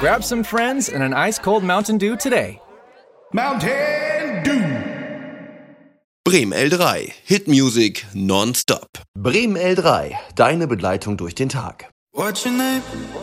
Grab some friends and an ice-cold Mountain Dew today. Mountain Dew. Bremen L3, Hitmusic nonstop. Bremen L3, deine Begleitung durch den Tag. What's your name?